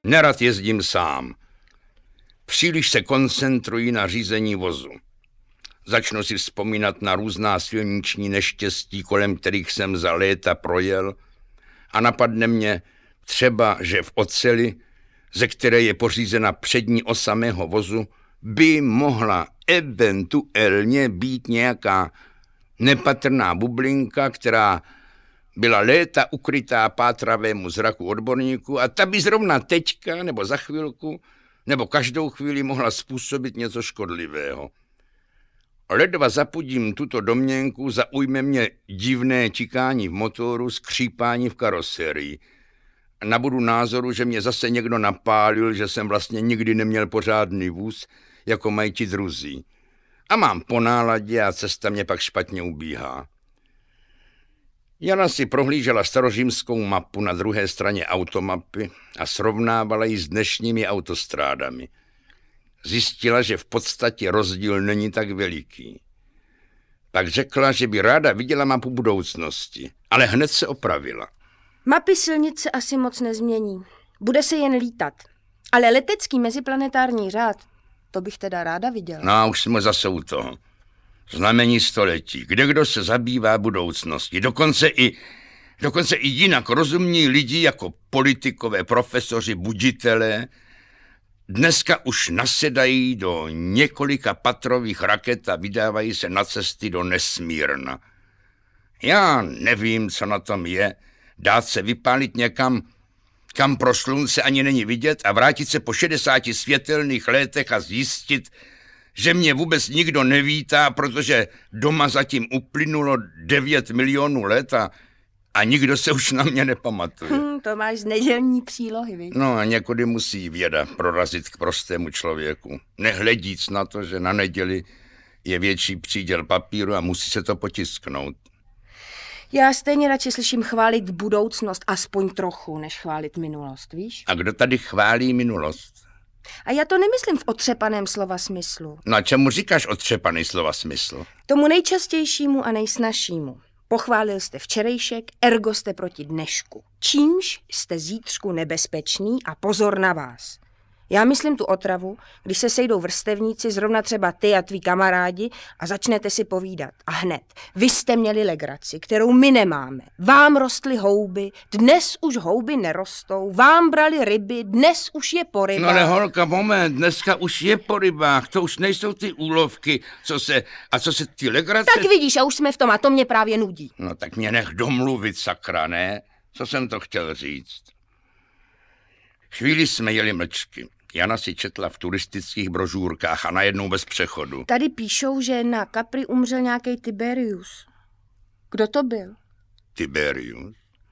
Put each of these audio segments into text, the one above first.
Nerad jezdím sám. Příliš se koncentruji na řízení vozu. Začnu si vzpomínat na různá silniční neštěstí, kolem kterých jsem za léta projel, a napadne mě třeba, že v oceli, ze které je pořízena přední osa mého vozu, by mohla eventuálně být nějaká nepatrná bublinka, která byla léta ukrytá pátravému zraku odborníků a ta by zrovna teďka, nebo za chvilku, nebo každou chvíli mohla způsobit něco škodlivého. Ledva zapudím tuto domněnku, zaujme mě divné tikání v motoru, skřípání v karoserii. Nabudu názoru, že mě zase někdo napálil, že jsem vlastně nikdy neměl pořádný vůz, jako mají ti druzí. A mám po náladě a cesta mě pak špatně ubíhá. Jana si prohlížela starořímskou mapu na druhé straně automapy a srovnávala ji s dnešními autostrádami. Zjistila, že v podstatě rozdíl není tak veliký. Pak řekla, že by ráda viděla mapu budoucnosti, ale hned se opravila. Mapy silnic se asi moc nezmění. Bude se jen lítat. Ale letecký meziplanetární řád, to bych teda ráda viděla. No a už jsme zase u toho. Znamení století, kde kdo se zabývá budoucností. Dokonce i jinak rozumní lidi jako politikové, profesoři, buditelé, dneska už nasedají do několika patrových raket a vydávají se na cesty do nesmírna. Já nevím, co na tom je, dát se vypálit někam, kam pro slunce ani není vidět a vrátit se po 60 světelných letech a zjistit, že mě vůbec nikdo nevítá, protože doma zatím uplynulo 9 milionů let a nikdo se už na mě nepamatuje. To máš z nedělní přílohy, viď? No a někudy musí věda prorazit k prostému člověku. Nehledíc na to, že na neděli je větší příděl papíru a musí se to potisknout. Já stejně radši slyším chválit budoucnost aspoň trochu, než chválit minulost, víš? A kdo tady chválí minulost? A já to nemyslím v otřepaném slova smyslu. No a čemu říkáš otřepaný slova smysl? Tomu nejčastějšímu a nejsnažšímu. Pochválil jste včerejšek, ergo jste proti dnešku. Čímž jste zítřku nebezpečný a pozor na vás. Já myslím tu otravu, když se sejdou vrstevníci, zrovna třeba ty a tví kamarádi, a začnete si povídat. A hned, vy jste měli legraci, kterou my nemáme. Vám rostly houby, dnes už houby nerostou. Vám brali ryby, dnes už je po rybách. No ale holka, moment, dneska už je po rybách, to už nejsou ty úlovky, co se ty legrace... Tak vidíš, a už jsme v tom a to mě právě nudí. No tak mě nech domluvit, sakra, ne? Co jsem to chtěl říct? Chvíli jsme jeli mlčky. Jana si četla v turistických brožurkách a najednou bez přechodu. Tady píšou, že na Capri umřel nějaký Tiberius. Kdo to byl? Tiberius?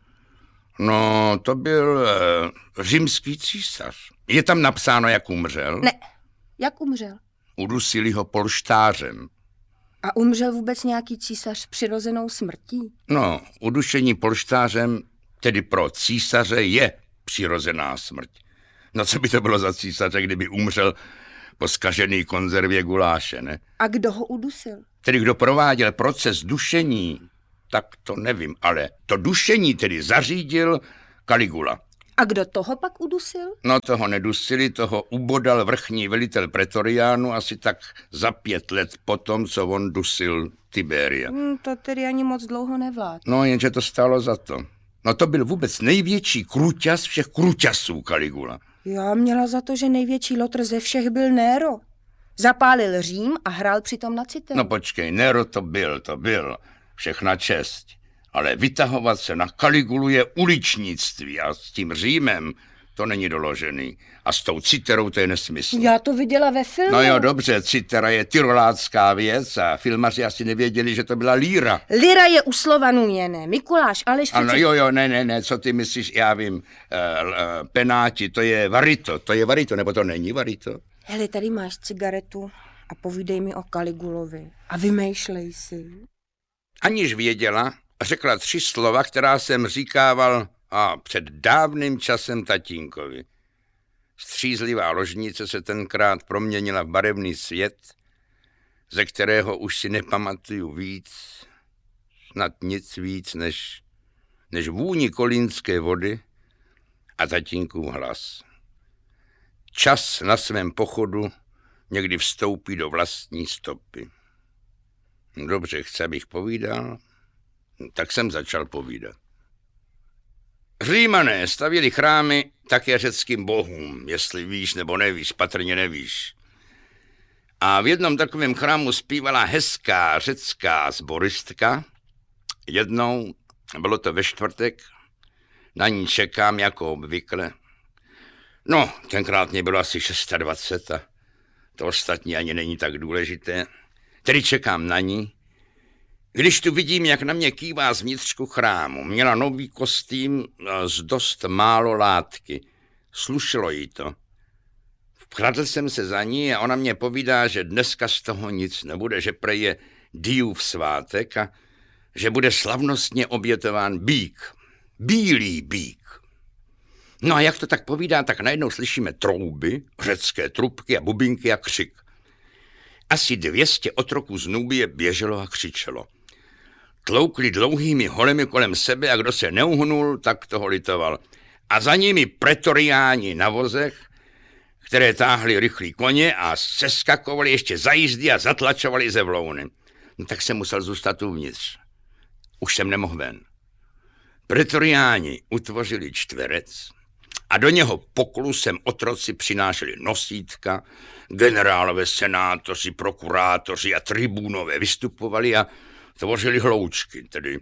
No, to byl římský císař. Je tam napsáno, jak umřel? Ne, jak umřel? Udusili ho polštářem. A umřel vůbec nějaký císař přirozenou smrtí? No, udušení polštářem, tedy pro císaře, je přirozená smrt. No co by to bylo za císaře, kdyby umřel po zkažený konzervě guláše, ne? A kdo ho udusil? Tedy kdo prováděl proces dušení, tak to nevím, ale to dušení tedy zařídil Caligula. A kdo toho pak udusil? No toho nedusili, toho ubodal vrchní velitel Pretoriánu asi tak za 5 let potom, co on dusil Tiberia. To tedy ani moc dlouho nevládl. No jenže to stálo za to. No to byl vůbec největší krůťas všech krůťasů Caligula. Já měla za to, že největší lotr ze všech byl Nero. Zapálil Řím a hrál přitom na citelu. No počkej, Nero to byl. Všechna čest. Ale vytahovat se na Caligulu je uličnictví a s tím Římem to není doložený. A s tou citerou to je nesmysl. Já to viděla ve filmu. No jo, dobře, citera je tyrolácká věc a filmaři asi nevěděli, že to byla líra. Lira je u Slovanů jené. Mikuláš, Aleš... Ano, jo, ne, co ty myslíš, já vím, penáti, to je varito, nebo to není varito? Hele, tady máš cigaretu a povídej mi o Caligulovi a vymýšlej si. Aniž věděla, řekla 3 slova, která jsem říkával před dávným časem tatínkovi. Střízlivá ložnice se tenkrát proměnila v barevný svět, ze kterého už si nepamatuju víc, snad nic víc, než vůni kolínské vody a tatínkův hlas. čas na svém pochodu někdy vstoupí do vlastní stopy. Dobře, chce, abych povídal, tak jsem začal povídat. Římané stavěli chrámy také řeckým bohům, jestli víš nebo nevíš, patrně nevíš. A v jednom takovém chrámu zpívala hezká řecká sboristka. Jednou, bylo to ve čtvrtek, na ní čekám jako obvykle. No, tenkrát mě bylo asi 26 a to ostatní ani není tak důležité. Tedy čekám na ní. Když tu vidím, jak na mě kývá z vnitřku chrámu, měla nový kostým z dost málo látky. Slušelo jí to. Vkradl jsem se za ní a ona mě povídá, že dneska z toho nic nebude, že prej je Diův svátek a že bude slavnostně obětován býk. Bílý býk. No a jak to tak povídá, tak najednou slyšíme trouby, řecké trubky a bubinky a křik. Asi 200 otroků z Nubie běželo a křičelo. Tloukli dlouhými holemi kolem sebe a kdo se neuhnul, tak toho litoval. A za nimi pretoriáni na vozech, které táhli rychlí koně a seskakovali ještě za jízdy a zatlačovali ze vlouny. No tak jsem musel zůstat uvnitř. Už jsem nemohl ven. Pretoriáni utvořili čtverec a do něho poklusem otroci přinášeli nosítka, generálové, senátoři, prokurátoři a tribúnové vystupovali a tvořili hloučky,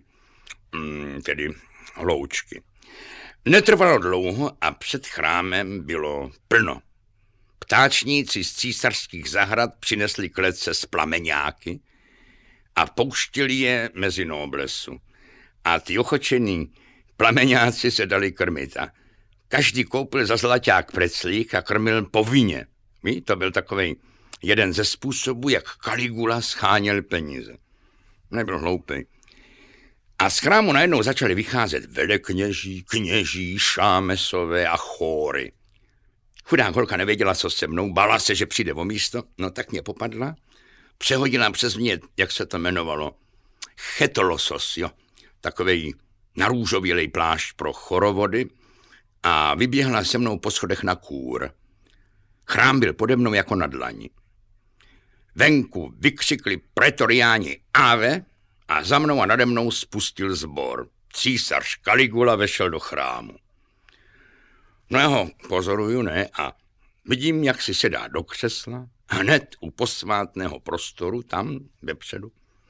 tedy hloučky. Netrvalo dlouho a před chrámem bylo plno. Ptáčníci z císařských zahrad přinesli klece s plameňáky a pouštěli je mezi noblesu. A ty ochočený plameňáci se dali krmit a každý koupil za zlaťák preclík a krmil povinně. To byl takovej jeden ze způsobů, jak Kaligula scháněl peníze. Nebyl hloupý. A z chrámu najednou začali vycházet velekněží, kněží, šámesové a chóry. Chudá holka nevěděla, co se mnou, bála se, že přijde o místo, no tak mě popadla, přehodila přes mě, jak se to jmenovalo, chetolosos, jo, takovej narůžovělej plášť pro chorovody a vyběhla se mnou po schodech na kůr. Chrám byl pode mnou jako na dlani. Venku vykřikli pretoriáni Ave a za mnou a nade mnou spustil sbor. Císař Kaligula vešel do chrámu. No já ho pozoruju, ne, a vidím, jak si sedá do křesla, hned u posvátného prostoru, tam vepředu,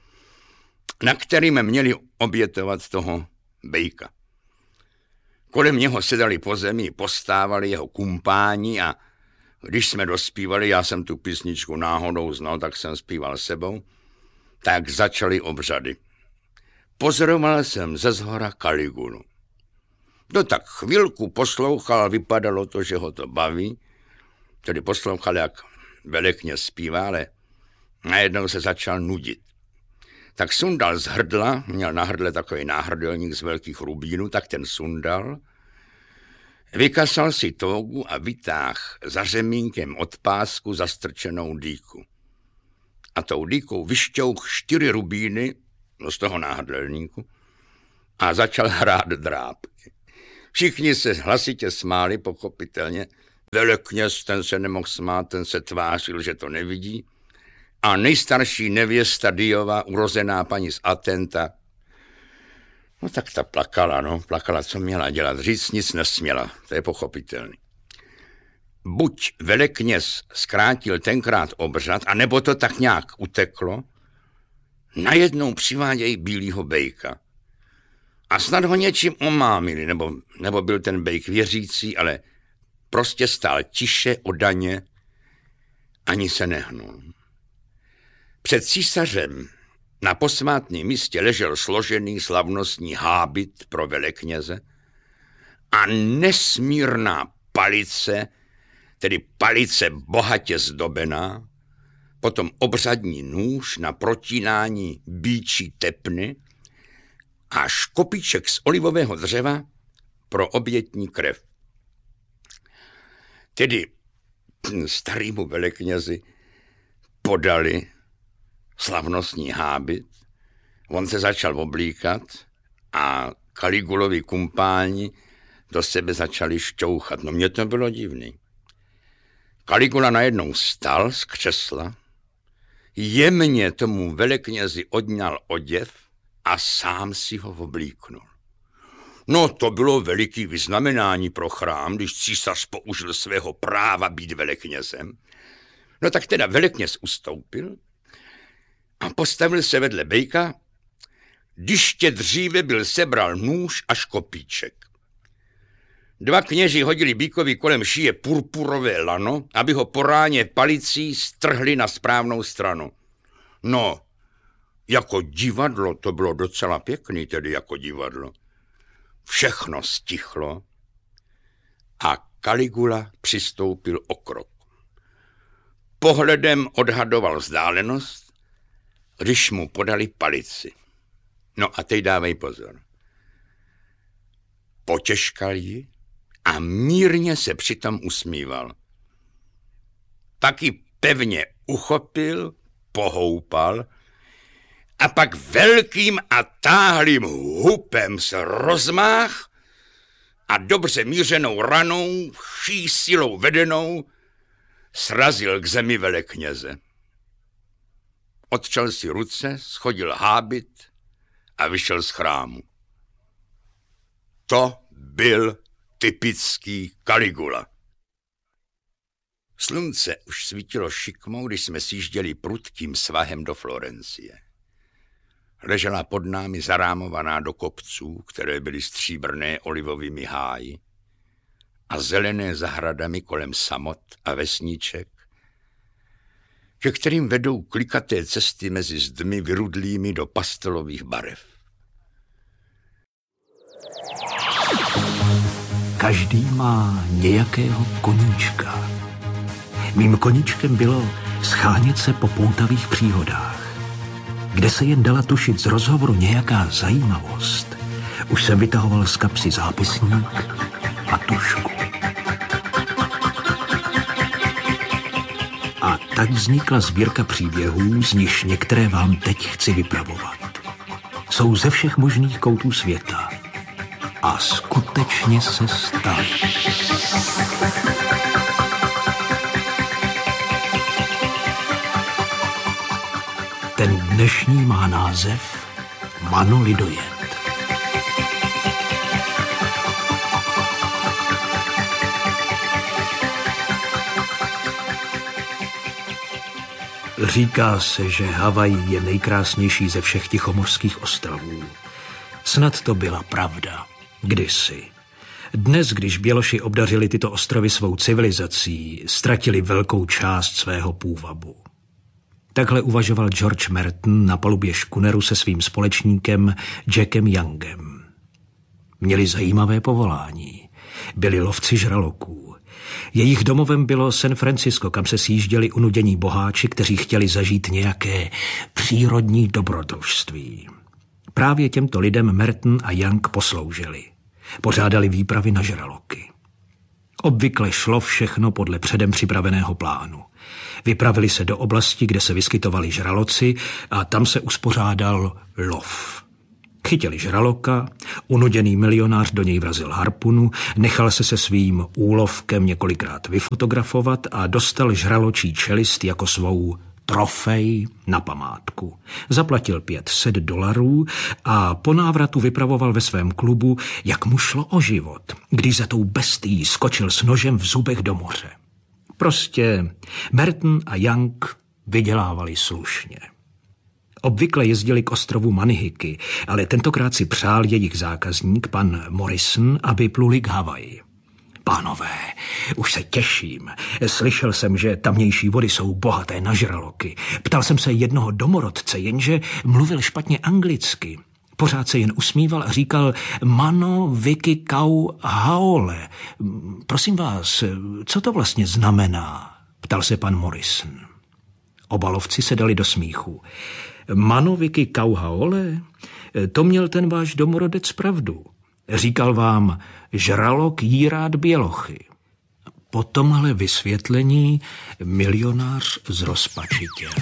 na kterým měli obětovat toho bejka. Kolem něho sedali po zemi, postávali jeho kumpáni a když jsme dospívali, já jsem tu písničku náhodou znal, tak jsem zpíval sebou, tak začaly obřady. Pozoroval jsem ze zhora Kaligulu. No tak chvilku poslouchal, vypadalo to, že ho to baví, tedy poslouchal, jak velekněz zpívá, ale najednou se začal nudit. Tak sundal z hrdla, měl na hrdle takový náhrdelník z velkých rubínů, tak ten sundal, vykasal si tógu a vytáhl za řemínkem od pásku zastrčenou dýku. A tou dýkou vyšťouch 4 rubíny, no z toho náhrdelníku, a začal hrát drápky. Všichni se hlasitě smáli, pochopitelně. Velekněz, ten se nemohl smát, ten se tvářil, že to nevidí. A nejstarší nevěsta Diova, urozená paní z Atenta, no tak ta plakala, co měla dělat, říct nic nesměla, to je pochopitelný. Buď velekněz zkrátil tenkrát obřad, anebo to tak nějak uteklo, najednou přivádějí bílýho bejka. A snad ho něčím omámili, nebo byl ten bejk věřící, ale prostě stál tiše, odaně, ani se nehnul. Před císařem na posvátném místě ležel složený slavnostní hábit pro velekněze a nesmírná palice, tedy palice bohatě zdobená, potom obřadní nůž na protínání býčí tepny a škopíček z olivového dřeva pro obětní krev. Tedy starýmu veleknězi podali slavnostní hábit, on se začal oblíkat a Kaligulovi kumpáni do sebe začali šťouchat. No mně to bylo divný. Kaligula najednou vstal z křesla, jemně tomu veleknězi odňal oděv a sám si ho oblíknul. No, to bylo veliký vyznamenání pro chrám, když císař použil svého práva být veleknězem. No tak teda velekněz ustoupil a postavil se vedle Bejka, když tě dříve byl sebral nůž a škopíček. Dva kněži hodili Bíkovi kolem šíje purpurové lano, aby ho po ráně palicí strhli na správnou stranu. No, jako divadlo to bylo docela pěkný, tedy jako divadlo. Všechno stichlo a Kaligula přistoupil o krok. Pohledem odhadoval vzdálenost, když mu podali palici. No a teď dávej pozor. Potěškal ji a mírně se přitom usmíval. Taky pevně uchopil, pohoupal a pak velkým a táhlým hupem se rozmáh a dobře mířenou ranou, vší silou vedenou, srazil k zemi velekněze. Otřel si ruce, schodil hábit a vyšel z chrámu. To byl typický Kaligula. Slunce už svítilo šikmou, když jsme sjížděli prudkým svahem do Florencie. Ležela pod námi zarámovaná do kopců, které byly stříbrné olivovými háji a zelené zahradami kolem samot a vesniček, ke kterým vedou klikaté cesty mezi zdmi vyrudlými do pastelových barev. Každý má nějakého koníčka. Mým koníčkem bylo schánět se po poutavých příhodách. Kde se jen dala tušit z rozhovoru nějaká zajímavost, už jsem vytahoval z kapsy zápisník a tužku. A tak vznikla sbírka příběhů, z nichž některé vám teď chci vypravovat. Jsou ze všech možných koutů světa. A skutečně se staly. Ten dnešní má název Mano Lidojet. Říká se, že Havaj je nejkrásnější ze všech tichomořských ostrovů. Snad to byla pravda. Kdysi. Dnes, když Běloši obdařili tyto ostrovy svou civilizací, ztratili velkou část svého půvabu. Takhle uvažoval George Merton na palubě škuneru se svým společníkem Jackem Youngem. Měli zajímavé povolání. Byli lovci žraloků. Jejich domovem bylo San Francisco, kam se sjížděli unudění boháči, kteří chtěli zažít nějaké přírodní dobrodružství. Právě těmto lidem Merton a Young posloužili. Pořádali výpravy na žraloky. Obvykle šlo všechno podle předem připraveného plánu. Vypravili se do oblasti, kde se vyskytovali žraloci a tam se uspořádal lov. Chytili žraloka, unuděný milionář do něj vrazil harpunu, nechal se svým úlovkem několikrát vyfotografovat a dostal žraločí čelist jako svou trofej na památku. Zaplatil $500 a po návratu vypravoval ve svém klubu, jak mu šlo o život, když za tou bestií skočil s nožem v zubech do moře. Prostě Merton a Young vydělávali slušně. Obvykle jezdili k ostrovu Manihiky, ale tentokrát si přál jejich zákazník, pan Morrison, aby pluli k Havaji. Pánové, už se těším. Slyšel jsem, že tamnější vody jsou bohaté na žraloky. Ptal jsem se jednoho domorodce, jenže mluvil špatně anglicky. Pořád se jen usmíval a říkal Mano Vicky Kau Haole. Prosím vás, co to vlastně znamená? Ptal se pan Morrison. Oba lovci se dali do smíchu. Mano Vicky Kau Haole? To měl ten váš domorodec pravdu. Říkal vám, žralok jí rád bělochy. Po tomhle vysvětlení milionář zrozpačitěl.